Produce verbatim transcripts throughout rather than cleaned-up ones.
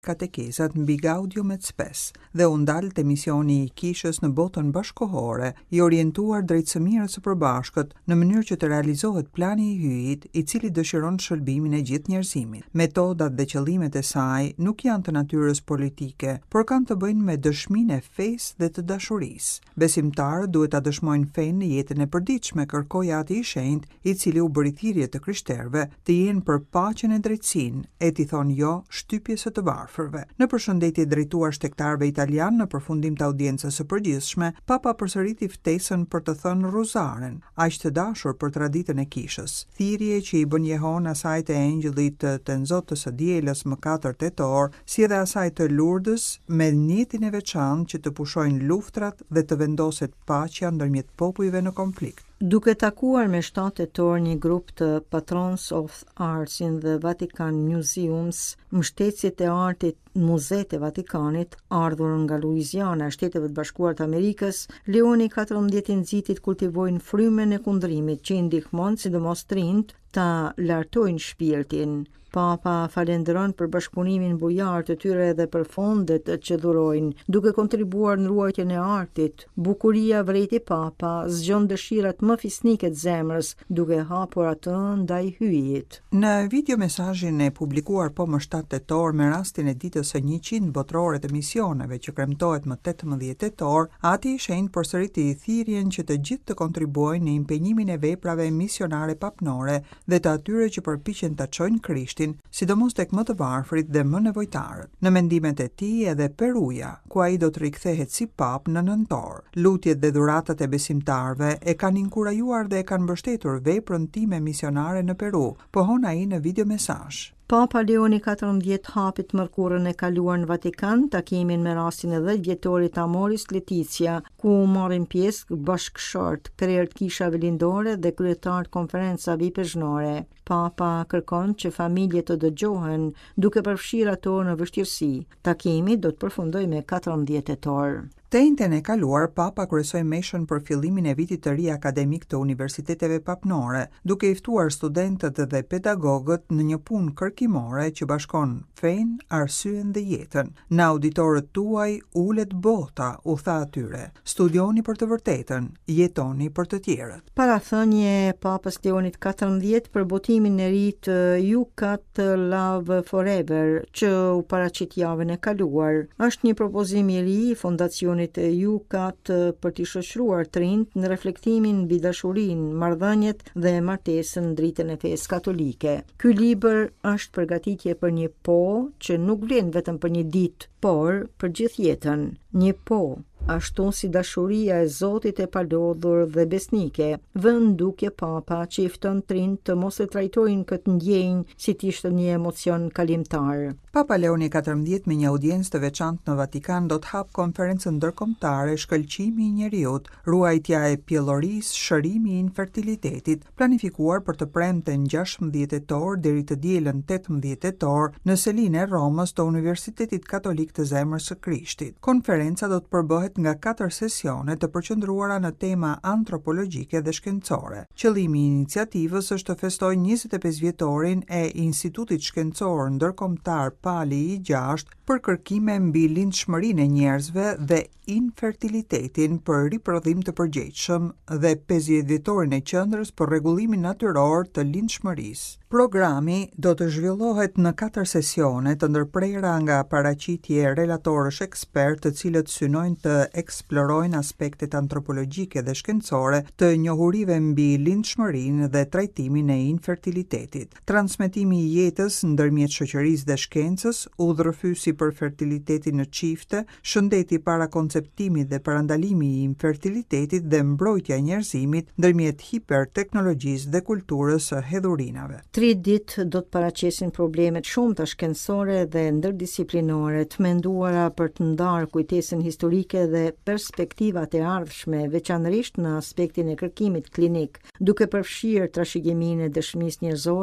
katekesat mbi Gaudium et Spes dhe u ndalt emisioni i Kishës në botën bashkohore, i orientuar drejt së mirës së përbashkët në mënyrë që të realizohet plani i hyjit i cili dëshiron shërbimin e gjithë njerëzimit. Metodat dhe qëllimet e saj nuk janë të natyrës politike, por kanë të bëjnë me dëshminë e fesë dhe të dashurisë. Besimtarët duhet ta dëshmojnë fenë në jetën e përditshme, kërkoi ati i shenjtë, i cili u bëri thirrje të krishterëve të jenë për paqen e drejtsinë, e t'i thonë jo shtypjes së të varfërve. Në përshëndetje drejtuar shtektarëve italian në përfundim të audiencës së përgjithshme, Papa përsëriti ftesën për të thënë Ruzaren, aq të dashur për traditën e Kishës. Thirrje që i bën Jehona asaj të engjëllit të Tenzotës së dielës më katër tetor, si edhe asaj të Lurdës, me njetin e veçantë që të pushojnë luftrat dhe të vendoset paqja ndërmjet popujve në konflikt. Duke takuar me shtatë tetor një grup të Patrons of Arts in the Vatican Museums, mbështetësit e artit në Muzeet e Vatikanit, ardhur nga Luiziana, Shteteve të Bashkuara të Amerikës, Leoni katërmbëdhjetë i nxitit kultivojnë frymën e kundërimit që i ndihmon sidomos të rinjt ta lartojnë shpirtin. Papa falenderon për bashkëpunimin bujar të tyre dhe për fondet që dhurojnë, duke kontribuar në ruajtjen e artit. Bukuria vreti Papa zgjon dëshirat më fisnike të zemrës, duke hapur atë ndaj hyjit. Në video mesazhin e publikuar po më shtatë tetor me rastin e ditës së njëqind botërore të misioneve që kremtohet më tetëmbëdhjetë tetor, ati i shenjtë përsëriti thirrjen që të gjithë të kontribuojnë në impenjimin e veprave misionare papnore dhe të atyre që përpiqen ta çojnë Krishtin, sidomos tek më të varfrit dhe më nevojtarët. Në mendimet e tij edhe Peruja, ku ai do të rikthehet si pap në nëntor. Lutjet dhe dhuratat e besimtarëve e kanë inkurajuar dhe e kanë mbështetur veprën time misionare në Peru, pohon ai në video mesazh. Papa Leoni katërmbëdhjetë hapi të mërkurën e kaluar në Vatikan, takimin me rastin e dhjetë vjetorit Amoris Leticia, ku marrin pjesë bashkëshort, krerët kishave lindore dhe kryetarët konferencave vipezhnore. Papa kërkon që familjet të dëgjohen duke përfshirë ato në vështirësi. Takimi do të përfundojë me katërmbëdhjetë tetor. Të njëjtën e kaluar, Papa kryesoi meshën për fillimin e vitit të ri akademik të universiteteve papnore, duke i ftuar studentët dhe pedagogët në një punë kërkimore që bashkon fenë, arsyen dhe jetën. Në auditorët tuaj ulet bota, u tha atyre. Studioni për të vërtetën, jetoni për të tjerët. Parathënie e Papës Leonit katërmbëdhjetë për botimin e ri të You Got Love Forever, që u paraqit javën e kaluar, është një propozim i ri i fondacionit e You Got për t'i shoqëruar të rinjt në reflektimin mbi dashurinë, marrëdhëniet dhe martesën në dritën e fesë katolike. Ky libër është përgatitje për një po që nuk vlen vetëm për një ditë, por për gjithë jetën. Një po, ashtu si dashuria e Zotit e palodhur dhe besnike, vën dukje Papa që i fton të rinjt të mos e trajtojnë këtë ndjenjë si t'ishte një emocion kalimtar. Papa Leoni katërmbëdhjetë me një audiencë të veçantë në Vatikan do të hap konferencën ndërkombëtare Shkëlqimi i njeriut, ruajtja e pjellorisë, shërimi i infertilitetit, planifikuar për të premten gjashtëmbëdhjetë tetor deri të dielën tetëmbëdhjetë tetor në selinë e Romës të Universitetit Katolik të Zemrës së Krishtit. Konferenca do të përbëhet nga katër sesione të përqendruara në tema antropologjike dhe shkencore. Qëllimi i iniciativës është të festojë njëzet e pesë vjetorin e Institutit Shkencor Ndërkombëtar Pali i gjashtë për kërkime mbi lindshmërinë e njerëzve dhe infertilitetin për riprodhim të përgjegjshëm dhe pesëdhjetë vjetorin e qendrës për rregullimin natyror të lindshmërisë. Programi do të zhvillohet në katër sesione të ndërprerura nga paraqitje relatorësh ekspert të cilët synojnë të eksplorojnë aspektet antropologjike dhe shkencore të njohurive mbi lindshmërinë dhe trajtimin e infertilitetit. Transmetimi i jetës ndërmjet shoqërisë dhe shkencës, udhërfysi për fertilitetin në çifte, shëndeti para konceptimit dhe parandalimi i infertilitetit dhe mbrojtja e njerëzimit ndërmjet hiperteknologjisë dhe kulturës së hedhurinave. Tri ditë do të paraqesin problemet shumë të shkencore dhe ndërdisiplinore të menduara për të ndarë kujtesën historike dhe perspektivat e ardhshme, veçanërisht në aspektin e kërkimit klinik, duke përfshirë trashëgiminë e dëshmisë njerëzore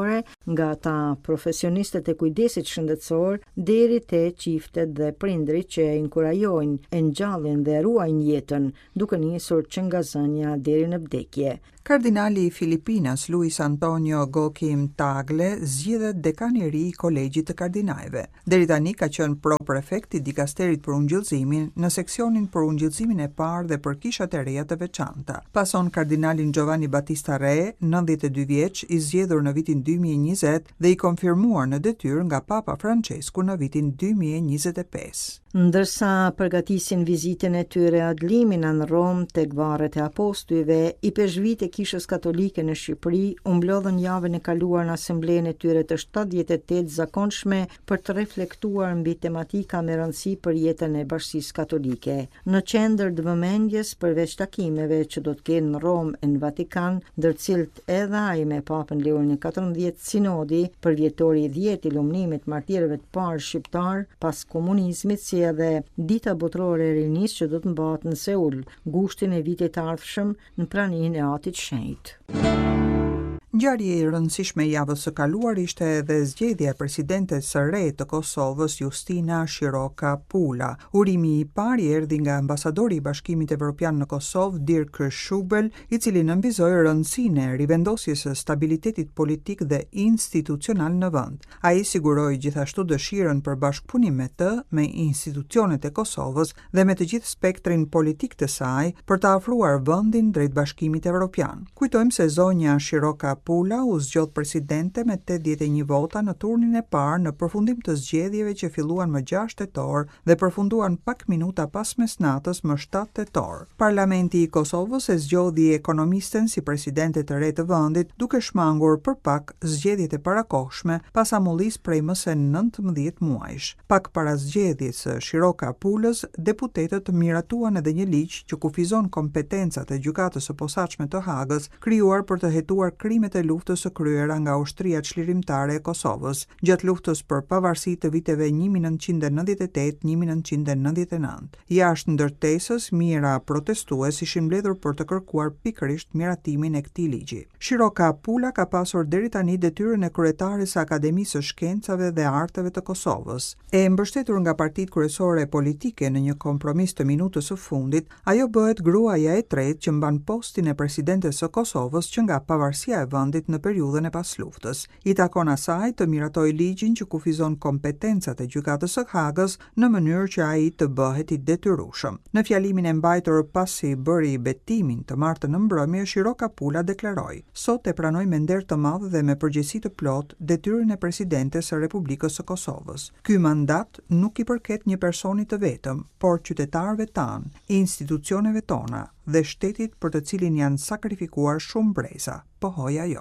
nga ata profesionistët e kujdesit shëndetësor deri te çiftet dhe prindrit që inkurajojnë, e ngjallin dhe ruajnë jetën, duke nisur që nga zënia deri në vdekje. Kardinali i Filipinas Luis Antonio Gokim Tagle zgjedhet dekan i ri i Kolegjit të Kardinalëve. Deri tani ka qenë pro-prefekt i dikasterit për ungjillëzimin në seksionin për ungjillëzimin e parë dhe për kishat e reja të veçanta. Pason kardinalin Giovanni Battista Re, nëntëdhjetë e dy vjeç, i zgjedhur në vitin dy mijë e njëzet dhe i konfirmuar në detyrë nga Papa Francesku në vitin dy mijë e njëzet e pesë. Ndërsa përgatisin vizitën e tyre ad limina në Rom tek varret e apostujve, i peshvit e Kishës Katolike në Shqipëri u mblodhën javën e kaluar në asemblenë e tyre të shtatëdhjetë e tetë zakonshme për të reflektuar mbi tematika me rëndësi për jetën e Bashkisë Katolike. Në qendër të vëmendjes përveç takimeve që do të kenë në Rom e në Vatikan, ndër cilët edhe ai me Papën Leonin e katërndhjetë, sinodi për vjetori i dhjetë i lumënimit martirëve të parë shqiptar pas komunizmit, si edhe dita botërore e rinisë që do të mbahet në Seul, gushtin e vitit të ardhshëm në praninë e Atit Shenjtë. Ngjarje e rëndësishme e javës së kaluar ishte edhe zgjedhja e presidentes së re të Kosovës, Justina Shiroka Pula. Urimi i parë erdhi nga ambasadori i Bashkimit Evropian në Kosovë, Dirk Schubel, i cili nënvizoi rëndësinë e rivendosjes së stabilitetit politik dhe institucional në vend. Ai siguroi gjithashtu dëshirën për bashkëpunim me të, me institucionet e Kosovës dhe me të gjithë spektrin politik të saj për të afruar vendin drejt Bashkimit Evropian. Kujtojmë se zonja Shiroka Pula u zgjodh presidente me tetëdhjetë e një vota në turnin e parë në përfundim të zgjedhjeve që filluan më gjashtë tetor dhe përfunduan pak minuta pas mesnatës më shtatë tetor. Parlamenti i Kosovës e zgjodhi ekonomisten si presidente të re të vendit, duke shmangur për pak zgjedhjet e parakohshme pas amullisë prej më se nëntëmbëdhjetë muajsh. Pak para zgjedhjes së Shiroka Pulës, deputetët miratuan edhe një ligj që kufizon kompetencat e gjykatës së posaçme të Hagës, krijuar për të hetuar krimet e luftës së kryera nga ushtria çlirimtare e Kosovës gjatë luftës për pavarësi të viteve një mijë nëntëqind e nëntëdhjetë e tetë - një mijë nëntëqind e nëntëdhjetë e nëntë. Jashtë ndërtesës, mijëra protestues ishin mbledhur për të kërkuar pikërisht miratimin e këtij ligji. Shiroka Pula ka pasur deri tani detyrën e kryetares së Akademisë së Shkencave dhe Arteve të Kosovës. E mbështetur nga partitë kryesore politike në një kompromis të minutës së fundit, ajo bëhet gruaja e tretë që mban postin e presidentes së Kosovës që nga pavarësia e vendit në periudhën e pasluftës. I takon asaj të miratoj ligjin që kufizon kompetencat e gjykatës së Hagës në mënyrë që ai të bëhet i detyrueshëm. Në fjalimin e mbajtur pasi bëri betimin të martën në mbrëmje, Shiroka Pula deklaroi: "Sot e pranoj me nder të madh dhe me përgjegjësi të plot detyrën e presidentes së Republikës së Kosovës. Ky mandat nuk i përket një personi të vetëm, por qytetarëve tanë, institucioneve tona dhe shtetit për të cilin janë sakrifikuar shumë breza." Pohoi ajo.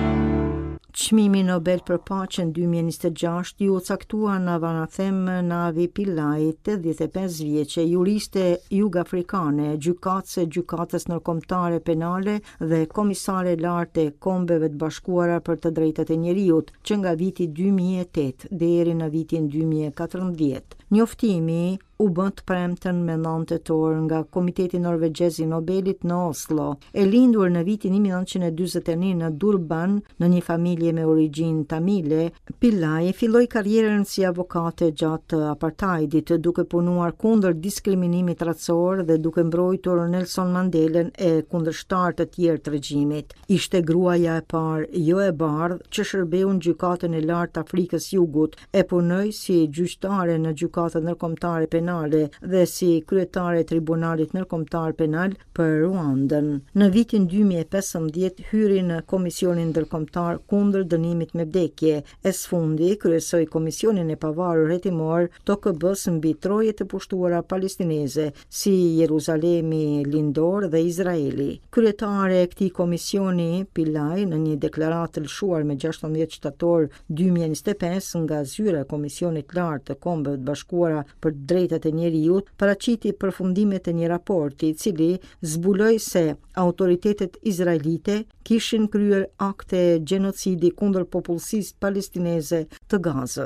Çmimi Nobel për Paqen dy mijë e njëzet e gjashtë ju caktua në Vanathem Navi Pillai, tetëdhjetë e pesë vjeçe, juriste jugafrikane, gjykatëse gjykatës ndërkombëtare penale dhe komisare e lartë e Kombeve të Bashkuara për të drejtat e njerëzit, që nga viti dy mijë e tetë deri në vitin dy mijë e katërndhjetë. Njoftimi u bën të premten me nëntë tetor nga Komiteti Norvegjez i Nobelit në Oslo. E lindur në vitin një mijë e nëntëqind e dyzet e një në Durban, në një familje me origjinë tamile, Pillai filloi karrierën si avokate gjatë apartheidit, duke punuar kundër diskriminimit racor dhe duke mbrojtur Nelson Mandelën e kundërshtar të tjerë të regjimit. Ishte gruaja e parë jo e bardhë që shërbeu në gjykatën e lartë të Afrikës Jugut, e punoi si gjyqtare në gjykatën ndërkombëtare penale dhe si kryetare e Tribunalit Ndërkombëtar Penal për Ruandën. Në vitin dy mijë e pesëmbëdhjetë hyri në Komisionin Ndërkombëtar kundër dënimit me vdekje. E sfundi kryesoi Komisionin e Pavarur Hetimor të K B-s mbi trojet e pushtuara palestineze, si Jeruzalemi Lindor dhe Izraeli. Kryetare e këtij komisioni, Pillai, në një deklaratë të lëshuar me gjashtëdhjetë shtator dy mijë e njëzet e pesë nga zyra e Komisionit Lartë të Kombeve të Bashkuara për drejtat e njerëzit, paraqiti përfundimet e një raporti i cili zbuloi se autoritetet izraelite kishin kryer akte gjenocidi kundër popullsisë palestineze të Gazës.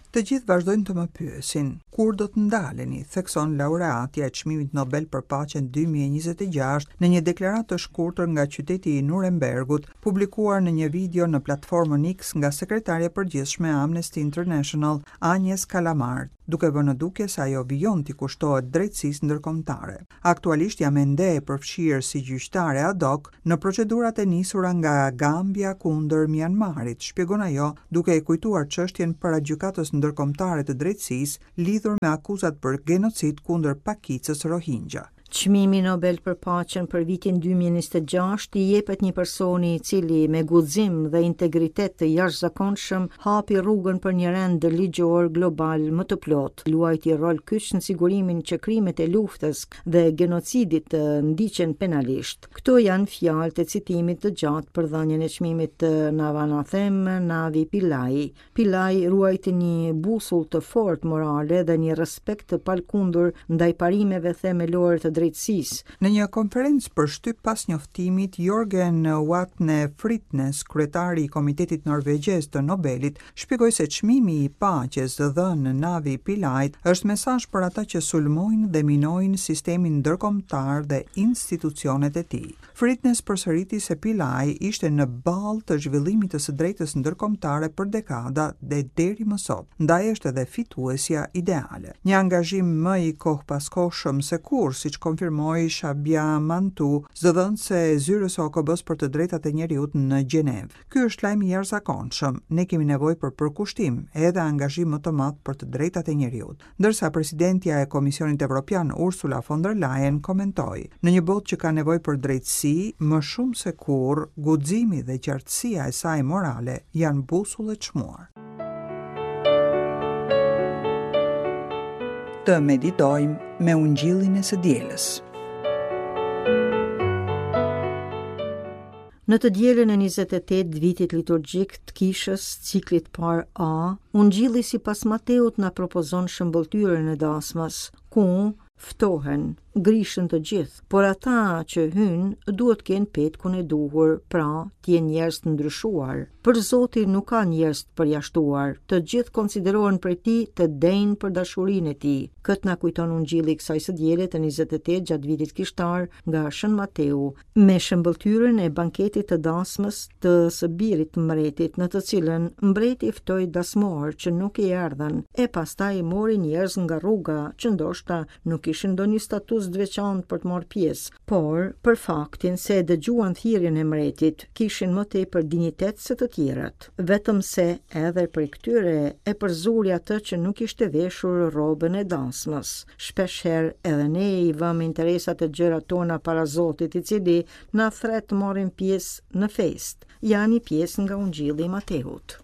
Të gjithë vazhdojnë të më pyesin, kur do të ndaleni, thekson laureatja e çmimit Nobel për paqen dy mijë e njëzet e gjashtë në një deklaratë të shkurtër nga qyteti i Nurembergut, publikuar në një video në platformën X nga sekretarja përgjithshme e Amnesty International, Agnes Kalamard, duke vënë në dukje se ajo vijon t'i kushtohet drejtësisë ndërkombëtare. Aktualisht jam ende e përfshirë si gjyqtare ad hoc në procedurat e nisura nga Gambia kundër Myanmarit, shpjegon ajo, duke e kujtuar çështjen para gjykatës ndërkombëtare të drejtësisë lidhur me akuzat për genocid kundër pakicës Rohingya. Çmimi Nobel për paqen për vitin dy mijë e njëzet e gjashtë i jepet një personi i cili me guxim dhe integritet të jashtëzakonshëm hapi rrugën për një rend ligjor global më të plot, luajti rol kyç në sigurimin që krimet e luftës dhe genocidit të ndiqen penalisht. Këto janë fjalë të citimit të gjatë për dhënien e çmimit të Navanathem Navi Pillai. Pillai ruajti një busull të fortë morale dhe një respekt të palkundur ndaj parimeve themelore të drejtësisë. Në një konferencë për shtyp pas njoftimit, Jorgen Watne Fritnes, kryetari i Komitetit Norvegjez të Nobelit, shpjegoi se çmimi i paqes dhënë në Navi Pillait është mesazh për ata që sulmojnë dhe minojnë sistemin ndërkombëtar dhe institucionet e tij. Fritnes përsëriti se Pillai ishte në ballë të zhvillimit të së drejtës ndërkombëtare për dekada dhe deri më sot, ndaj është edhe fituesja ideale. Një angazhim më i kohëpaskohshëm se kur, siç konfirmoi Shabia Mantu, zëdhënëse e zyrës së O K B-s për të drejtat e njerëzit në Gjenev. Ky është lajm i jashtëzakonshëm. Ne kemi nevojë për përkushtim edhe angazhim më të madh për të drejtat e njerëzit. Ndërsa presidentja e Komisionit Evropian Ursula von der Leyen komentoi: "Në një botë që ka nevojë për drejtësi, më shumë se kurrë, guximi dhe qartësia e saj morale janë busull e çmuar." Të meditojmë me ungjillin e së dielës. Në të dielën e njëzet e tetë vitit liturgjik të kishës ciklit par A, ungjilli sipas Mateut na propozon shëmbëltyrën e dasmës, ku ftohen grishën të gjithë, por ata që hynë duhet kenë petkun e duhur, pra t'jenë njerëz të ndryshuar. Për Zotin nuk ka njerëz të përjashtuar, të gjithë konsiderohen për ti të denjë për dashurinë e tij. Këtë na kujton ungjilli i kësaj së diele të njëzet e tetë gjatë vitit kishtar nga Shën Mateu, me shëmbëltyrën e banketit të dasmës të së birit të mbretit, në të cilën mbreti ftoi dasmor që nuk i erdhën, e pastaj mori njerëz nga rruga që ndoshta nuk kishin ndonjë status të veçantë për të marrë pjesë, por për faktin se dëgjuan thirrjen e mbretit, kishin më tepër dinjitet se të tjerat. Vetëm se edhe për këtyre e përzuri atë që nuk ishte veshur rrobën e dasmës. Shpeshherë edhe ne i vëmë interesat e gjërat tona para Zotit, i cili na thret të marrim pjesë në festë. Janë një pjesë nga ungjilli i Mateut.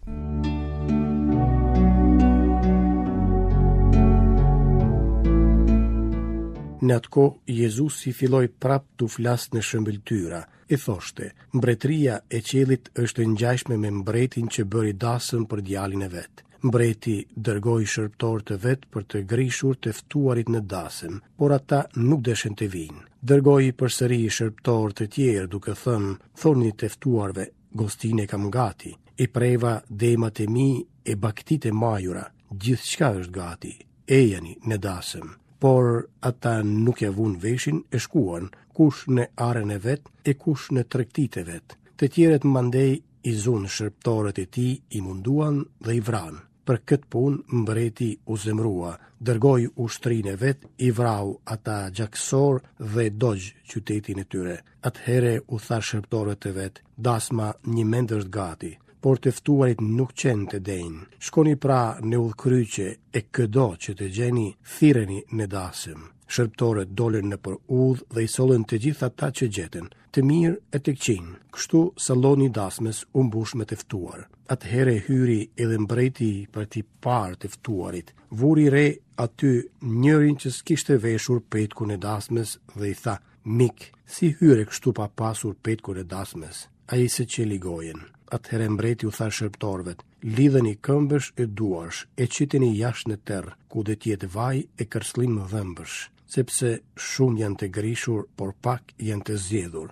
Në atë kohë, Jezusi filloi prap të flasë në shëmbëltyra. I thoshte: "Mbretëria e qiellit është ngjashme me mbretin që bëri dasëm për djalin e vet. Mbreti dërgoi shërbëtor të vet për të grishur të ftuarit në dasëm, por ata nuk deshen të vinë. Dërgoi përsëri shërbëtor të tjerë duke thënë: Thoni të ftuarve, gostinë e kam gati. I preva demat e mi e baktit e majura, gjithçka është gati. Ejani në dasëm." Por ata nuk ja vun veshin e shkuan, kush në arën e vet e kush në tregtit e vet. Të tjerët mandej i zunë shërbëtorët e tij i munduan dhe i vranë. Për këtë punë mbreti u zemrua, dërgoi ushtrinë e vet, i vrau ata gjaksor dhe dogj qytetin e tyre. Atëhere u tha shërbëtorët e vet: "Dasma një mend është gati, por të ftuarit nuk qenë të denjë. Shkoni pra në udhkryqe e këdo që të gjeni, thirreni në dasëm." Shërbëtorët dolën në për udhë dhe i sollën të gjithë ata që gjetën, të mirë e të këqij. Kështu salloni dasmës u mbush me të ftuar. Atëherë hyri edhe mbreti për t'i parë të ftuarit. Vuri re aty njërin që s'kishte veshur petkun e dasmës dhe i tha: "Mik, si hyre kështu pa pasur petkun e dasmës?" Ai se që ligojen. Atëherë mbreti u tha shërbëtorëve: "Lidheni këmbësh e duarsh e qiteni jashtë në terr, ku do të jetë vaj e kërcëllim dhëmbësh, sepse shumë janë të grishur, por pak janë të zgjedhur."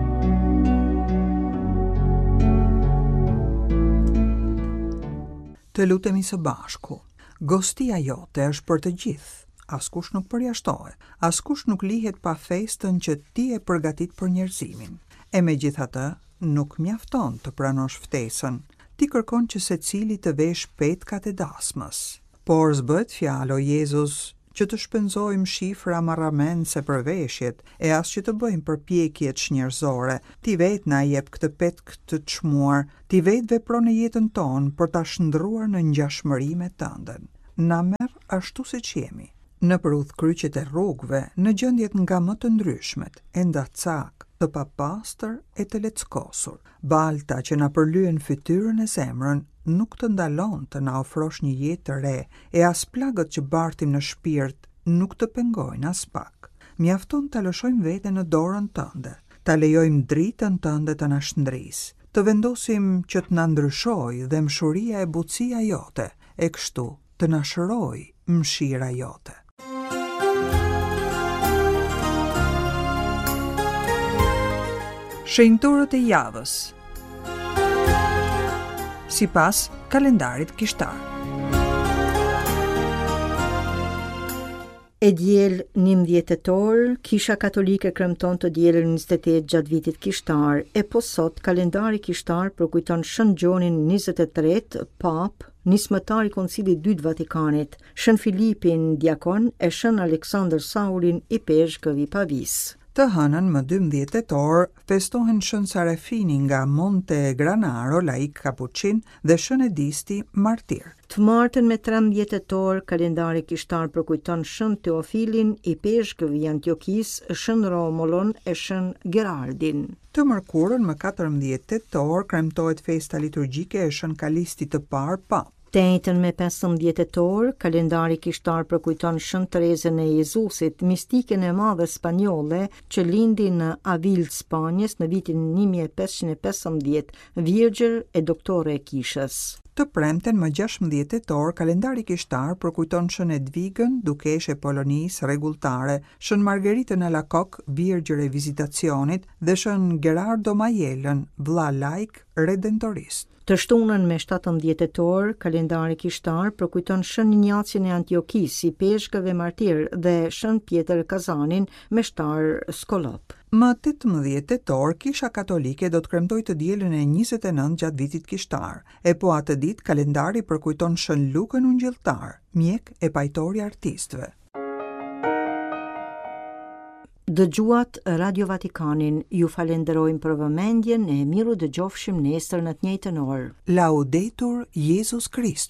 Të Të lutemi së bashku. Gostia jote është për të gjithë. Askush nuk përjashtohet. Askush nuk lihet pa festën që ti e përgatit për njerëzimin. E megjithatë, nuk mjafton të pranosh ftesën. Ti kërkon që secili të vesh petkat e dasmës. Por s'bëhet fjalë o Jezus që të shpenzojmë shifra marramense për veshjet e as që të bëjmë përpjekjet shnjërzore. Ti vetë na jep këtë petk të çmuar, ti vetë vepron në jetën tonë për ta shndruar në ngjashmëri me tënden. Na merr ashtu siç jemi, në udhkryqjet e rrugëve, në gjendjet nga më të ndryshmet, enda cak, të papastër e të leckosur. Balta që na përlyen fytyrën e zemrën nuk të ndalon të na ofrosh një jetë të re, e as plagët që bartim në shpirt nuk të pengojnë as pak. Mjafton ta lëshojmë veten në dorën tënde, ta lejojmë dritën tënde të na shndrisë, të vendosim që të na ndryshojë dhe mshuria e butësia jote, e kështu të na shërojë mëshira jote. Shenjturët e javës sipas kalendarit kishtar. E diel njëmbëdhjetë tetor, Kisha Katolike kremton të dielën njëzet e tetë gjatë vitit kishtar, e po sot kalendari kishtar përkujton Shën Gjonin njëzet e tretë, pap, nismëtar i Koncilit dytë Vatikanit, Shën Filipin diakon e Shën Aleksandër Saulin i peshkëve i Pavis. Të hënën më dymbëdhjetë tetor festohen Shën Sarafini nga Monte Granaro, laik kapuçin, dhe Shën Edisti martir. Të martën me trembëdhjetë tetor, kalendari kishtar përkujton Shën Teofilin i peshkëve i Antiokisë, Shën Romulon e Shën Geraldin. Të mërkurën më katërmbëdhjetë tetor kremtohet festa liturgjike e Shën Kalistit të parë pap. Të njëjtën me pesëmbëdhjetë tetor, kalendari kishtar përkujton Shën Terezën e Jezusit, mistike e madhe spanjolle që lindi në Avil, Spanjës në vitin një mijë e pesëqind e pesëmbëdhjetë, virgjër e doktore e kishës. Të premten më gjashtëmbëdhjetë tetor, kalendari kishtar përkujton Shën Edvigën, dukeshe e Polonisë rregulltare, Shën Margheritën e Lakok, virgjër e vizitacionit, dhe Shën Gerardo Majellën, vëlla laik redentorist. Të shtunën me shtatëmbëdhjetë tetor, kalendari kishtar përkujton Shën Injacin e Antiokisë i peshkëve martir dhe Shën Pjetër Kazanin, meshtar skollop. Më tetëmbëdhjetë tetor, Kisha Katolike do të kremtoj të dielën e njëzet e nëntë gjatë vitit kishtar, e po atë ditë kalendari përkujton Shën Lukën Ungjilltar, mjek e pajtori artistëve. Dëgjuat Radio Vatikanin, ju falenderojmë për vëmendjen e miru dëgjofshim nesër në të njëjtën orë. Laudetur Jesus Christus.